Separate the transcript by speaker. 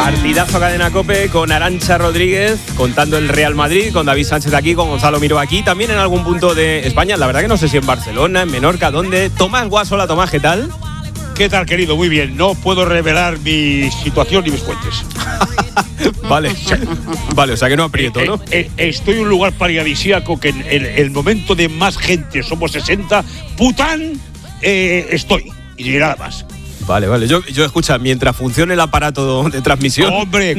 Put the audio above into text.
Speaker 1: Partidazo Cadena COPE con Arantxa Rodríguez contando el Real Madrid, con David Sánchez aquí, con Gonzalo Miró aquí, también en algún punto de España, la verdad que no sé si en Barcelona, en Menorca, ¿dónde? Tomás Guaso, hola Tomás, ¿qué tal?
Speaker 2: ¿Qué tal, querido? Muy bien, no puedo revelar mi situación ni mis fuentes.
Speaker 1: Vale, o sea que no aprieto, ¿no?
Speaker 2: Estoy en un lugar paradisíaco que en el momento de más gente, somos 60, Pután, estoy, y nada más.
Speaker 1: Vale, yo escucha, mientras funcione el aparato de transmisión.
Speaker 2: Hombre,